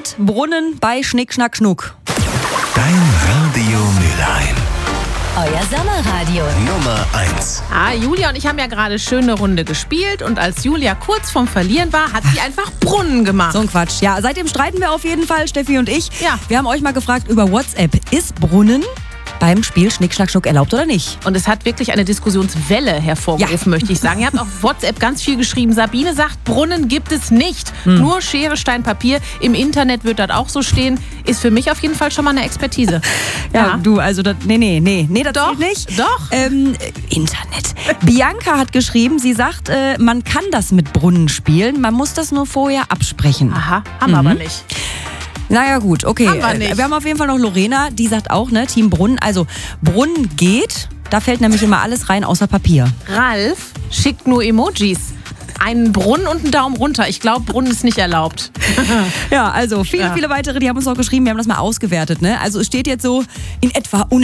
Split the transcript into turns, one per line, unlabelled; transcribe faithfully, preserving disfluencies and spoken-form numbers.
geht, Brunnen bei Schnick, Schnack, Schnuck.
Dein Radio Mülheim.
Euer Sommerradio.
Nummer eins.
Ah, Julia und ich haben ja gerade schöne Runde gespielt und als Julia kurz vorm Verlieren war, hat sie einfach Brunnen gemacht.
So ein Quatsch. Ja, seitdem streiten wir auf jeden Fall, Steffi und ich.
Ja.
Wir haben euch mal gefragt über WhatsApp. Ist Brunnen beim Spiel Schnick, Schnack, Schnuck erlaubt oder nicht?
Und es hat wirklich eine Diskussionswelle hervorgerufen,
Ja.
möchte ich sagen. Ihr habt auf WhatsApp ganz viel geschrieben. Sabine sagt, Brunnen gibt es nicht. Hm. Nur Schere, Stein, Papier. Im Internet wird das auch so stehen. Ist für mich auf jeden Fall schon mal eine Expertise.
Ja,
Ja.
du, also das, nee, nee, nee, nee, das
Doch,
zählt nicht.
doch.
Ähm, Internet. Bianca hat geschrieben, sie sagt, äh, man kann das mit Brunnen spielen, man muss das nur vorher absprechen.
Aha, haben wir aber nicht.
Naja gut, okay.
Haben wir nicht.
Wir haben auf jeden Fall noch Lorena, die sagt auch, ne, Team Brunnen. Also Brunnen geht, da fällt nämlich immer alles rein außer Papier.
Ralf schickt nur Emojis. Einen Brunnen und einen Daumen runter. Ich glaube, Brunnen ist nicht erlaubt.
Ja, also viele,
Ja.
viele weitere, die haben uns auch geschrieben, wir haben das mal ausgewertet. Ne? Also es steht jetzt so in etwa